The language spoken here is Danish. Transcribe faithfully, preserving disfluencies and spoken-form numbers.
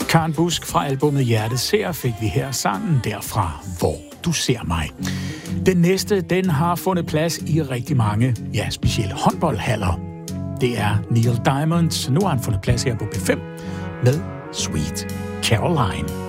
Karen Busk fra albumet Hjertet ser fik vi her sangen derfra, Hvor du ser mig. Den næste, den har fundet plads i rigtig mange, ja, specielle håndboldhaller. Det er Neil Diamond. Nu har han fundet plads her på P fem med Sweet Caroline.